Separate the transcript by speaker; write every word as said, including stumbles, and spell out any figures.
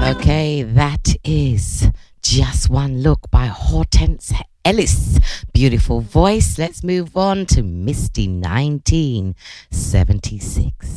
Speaker 1: Okay, that is Just One Look by Hortense Ellis. Beautiful voice. Let's move on to Misty nineteen seventy-six.